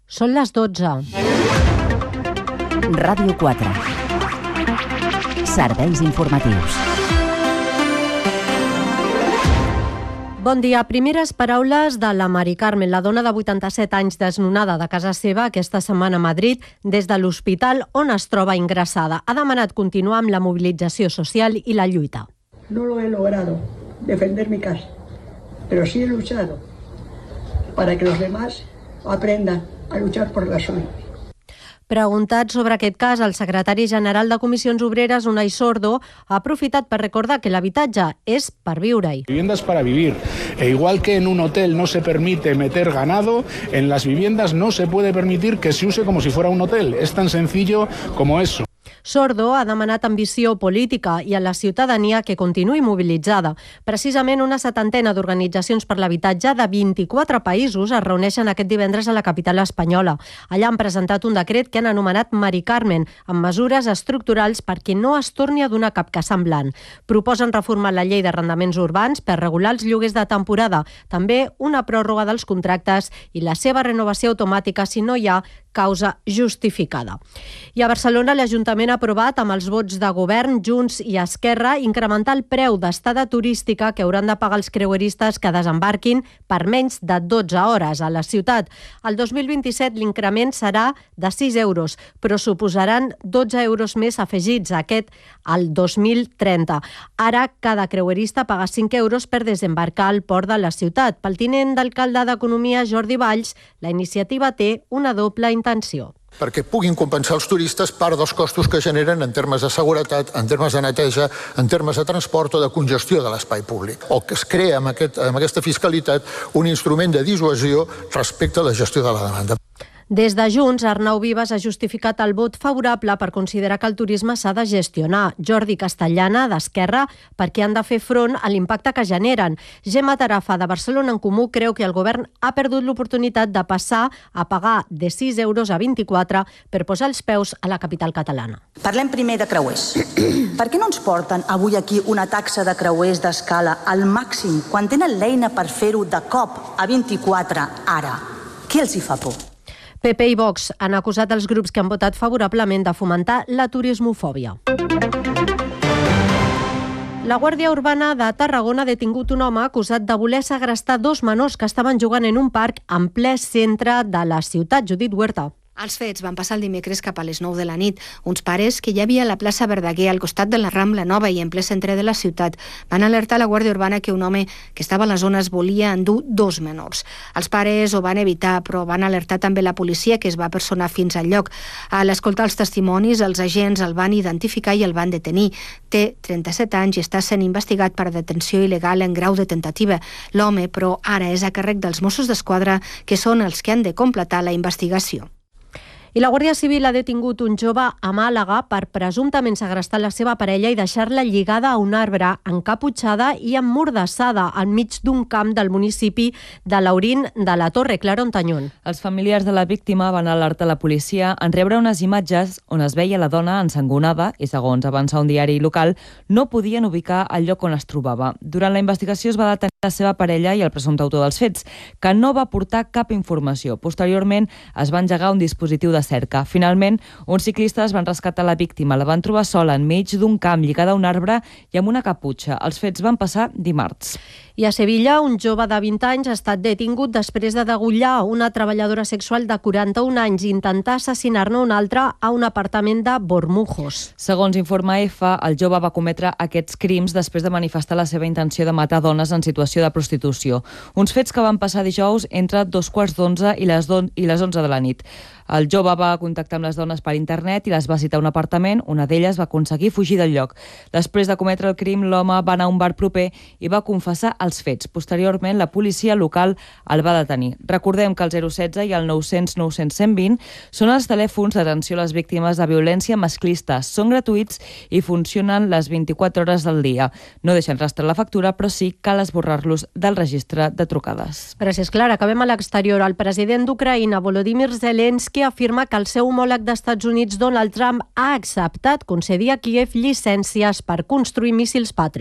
Són les 12. Ràdio 4. Serveis informatius. Bon dia. Primeres paraules de la Mari Carmen, la dona de 87 anys desnonada de casa seva aquesta setmana a Madrid des de l'hospital on es troba ingressada. Ha demanat continuar amb la mobilització social i la lluita. No lo he logrado defender mi casa, pero sí he luchado para que los demás aprendan a luchar por la suya. Preguntat sobre aquest cas, el secretari general de Comissions Obreres, Unai Sordo, ha aprofitat per recordar que l'habitatge és per viure-hi. Viviendas para vivir. E igual que en un hotel no se permite meter ganado, en las viviendas no se puede permitir que se use como si fuera un hotel. Es tan sencillo como eso. Sordo ha demanat ambició política i a la ciutadania que continuï mobilitzada. Precisament una setantena d'organitzacions per l'habitatge de 24 països es reuneixen aquest divendres a la capital espanyola. Allà han presentat un decret que han anomenat Mari Carmen, amb mesures estructurals perquè no es torni a donar cap cas semblant. Proposen reformar la llei d'arrendaments urbans per regular els lloguers de temporada, també una pròrroga dels contractes i la seva renovació automàtica si no hi ha causa justificada. I a Barcelona l'Ajuntament ha aprovat amb els vots de Govern, Junts i Esquerra incrementar el preu d'estada turística que hauran de pagar els creueristes que desembarquin per menys de 12 hores a la ciutat. El 2027 l'increment serà de 6 euros, però suposaran 12 euros més afegits aquest al 2030. Ara cada creuerista paga 5 euros per desembarcar al port de la ciutat. Pel tinent d'alcalde d'Economia, Jordi Valls, la iniciativa té una doble intenció. Perquè puguin compensar els turistes part dels costos que generen en termes de seguretat, en termes de neteja, en termes de transport o de congestió de l'espai públic. O que es crea amb aquesta fiscalitat un instrument de dissuasió respecte a la gestió de la demanda. Des de Junts, Arnau Vives ha justificat el vot favorable per considerar que el turisme s'ha de gestionar. Jordi Castellana, d'Esquerra, perquè han de fer front a l'impacte que generen. Gemma Tarafa, de Barcelona en Comú, creu que el govern ha perdut l'oportunitat de passar a pagar de 6 euros a 24 per posar els peus a la capital catalana. Parlem primer de creuers. Per què no ens porten avui aquí una taxa de creuers d'escala al màxim quan tenen l'eina per fer-ho de cop a 24 ara? Què els hi fa por? PP i Vox han acusat els grups que han votat favorablement de fomentar la turismofòbia. La Guàrdia Urbana de Tarragona ha detingut un home acusat de voler segrestar 2 menors que estaven jugant en un parc en ple centre de la ciutat. Judit Huerta. Els fets van passar el dimecres cap a les 9 de la nit. Uns pares que hi havia a la plaça Verdaguer, al costat de la Rambla Nova i en ple centre de la ciutat, van alertar a la Guàrdia Urbana que un home que estava a la zona es volia endur 2 menors. Els pares ho van evitar, però van alertar també la policia, que es va personar fins al lloc. A l'escoltar els testimonis, els agents el van identificar i el van detenir. Té 37 anys i està sent investigat per detenció il·legal en grau de tentativa. L'home, però, ara és a càrrec dels Mossos d'Esquadra, que són els que han de completar la investigació. I la Guàrdia Civil ha detingut un jove a Màlaga per presumptament segrestar la seva parella i deixar-la lligada a un arbre, encaputxada i emmordassada enmig d'un camp del municipi de Laurín de la Torre. Clara Ontañón. Els familiars de la víctima van alertar la policia en rebre unes imatges on es veia la dona ensangonada i, segons avança un diari local, no podien ubicar el lloc on es trobava. Durant la investigació es va detenir la seva parella i el presumpte autor dels fets, que no va aportar cap informació. Posteriorment es va engegar un dispositiu de cerca. Finalment, uns ciclistes van rescatar la víctima. La van trobar sola enmig d'un camp, lligada a un arbre i amb una caputxa. Els fets van passar dimarts. I a Sevilla, un jove de 20 anys ha estat detingut després de degollar una treballadora sexual de 41 anys i intentar assassinar-ne una altra a un apartament de Bormujos. Segons informa EFE, el jove va cometre aquests crims després de manifestar la seva intenció de matar dones en situació de prostitució. Uns fets que van passar dijous entre 2:15 i les 11 de la nit. El jove va contactar amb les dones per internet i les va citar a un apartament. Una d'elles va aconseguir fugir del lloc. Després de cometre el crim, l'home va anar a un bar proper i va confessar els fets. Posteriorment, la policia local el va detenir. Recordem que el 016 i el 900 900 120 són els telèfons d'atenció a les víctimes de violència masclista. Són gratuïts i funcionen les 24 hores del dia. No deixen rastre la factura, però sí cal esborrar-los del registre de trucades. Gràcies, Clara. Acabem a l'exterior. El president d'Ucraïna, Volodymyr Zelensky, afirma que el seu homòleg d'Estats Units, Donald Trump, ha acceptat concedir a Kíev llicències per construir míssils Patriot.